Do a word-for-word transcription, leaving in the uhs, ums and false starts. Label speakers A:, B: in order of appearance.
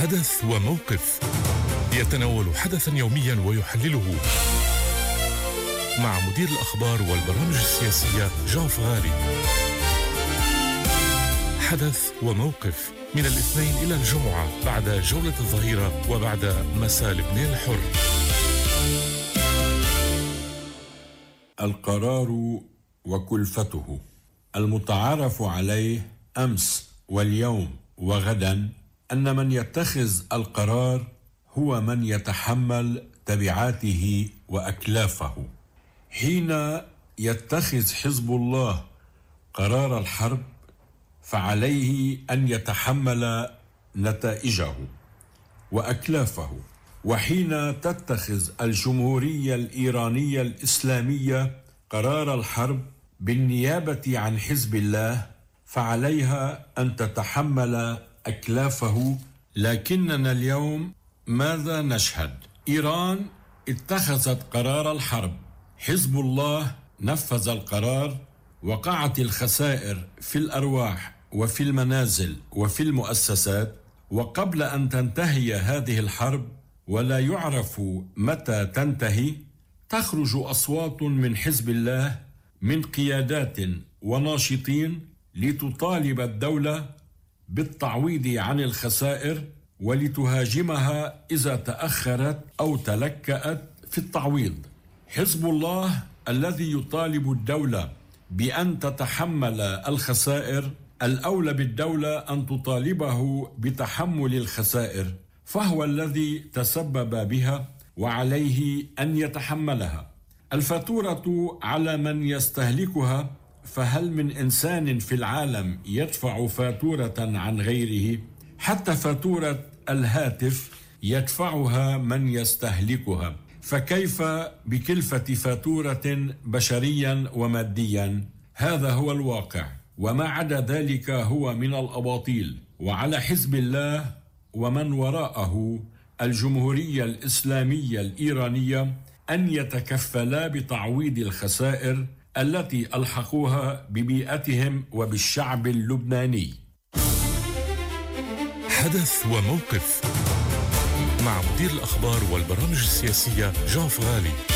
A: حدث وموقف يتناول حدثا يوميا ويحلله مع مدير الأخبار والبرامج السياسية جان فغالي. حدث وموقف من الاثنين إلى الجمعة بعد جولة الظهيرة وبعد مساء لبنان الحر.
B: القرار وكلفته. المتعارف عليه أمس واليوم وغدا أن من يتخذ القرار هو من يتحمل تبعاته وأكلافه. حين يتخذ حزب الله قرار الحرب فعليه أن يتحمل نتائجه وأكلافه، وحين تتخذ الجمهورية الإيرانية الإسلامية قرار الحرب بالنيابة عن حزب الله فعليها أن تتحمل أكلافه. لكننا اليوم ماذا نشهد؟ إيران اتخذت قرار الحرب، حزب الله نفذ القرار، وقعت الخسائر في الأرواح وفي المنازل وفي المؤسسات، وقبل أن تنتهي هذه الحرب ولا يعرف متى تنتهي تخرج أصوات من حزب الله من قيادات وناشطين لتطالب الدولة بالتعويض عن الخسائر ولتهاجمها إذا تأخرت أو تلكأت في التعويض. حزب الله الذي يطالب الدولة بأن تتحمل الخسائر الأولى بالدولة أن تطالبه بتحمل الخسائر، فهو الذي تسبب بها وعليه أن يتحملها. الفاتورة على من يستهلكها، فهل من إنسان في العالم يدفع فاتورة عن غيره؟ حتى فاتورة الهاتف يدفعها من يستهلكها، فكيف بكلفة فاتورة بشريا وماديا؟ هذا هو الواقع، وما عدا ذلك هو من الأباطيل. وعلى حزب الله ومن وراءه الجمهورية الإسلامية الإيرانية أن يتكفلا بتعويض الخسائر التي ألحقوها ببيئتهم وبالشعب اللبناني.
A: حدث وموقف مع مدير الأخبار والبرامج السياسية جان فغالي.